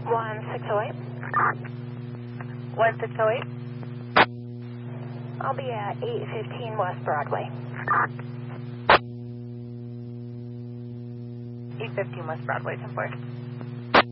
1608. 1608. I'll be at 815 West Broadway. 815 West Broadway, 10-4.